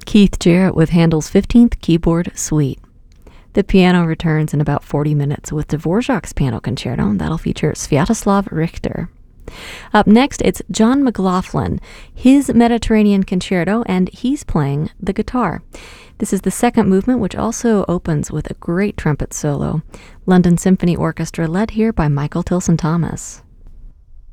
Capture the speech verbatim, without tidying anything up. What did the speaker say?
Keith Jarrett with Handel's fifteenth Keyboard Suite. The piano returns in about forty minutes with Dvorak's Piano Concerto. That'll feature Sviatoslav Richter. Up next, it's John McLaughlin, his Mediterranean Concerto, and he's playing the guitar. This is the second movement, which also opens with a great trumpet solo. London Symphony Orchestra, led here by Michael Tilson Thomas.